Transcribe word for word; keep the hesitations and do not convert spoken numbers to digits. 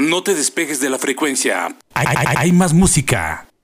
No te despegues de la frecuencia. Hay, hay, hay más música.